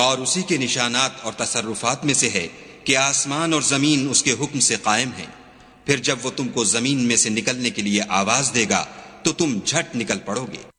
और उसी के निशानात और तसर्रुफात में से है कि आसमान और जमीन उसके हुक्म से कायम हैं। फिर जब वो तुमको जमीन में से निकलने के लिए आवाज देगा तो तुम झट निकल पड़ोगे।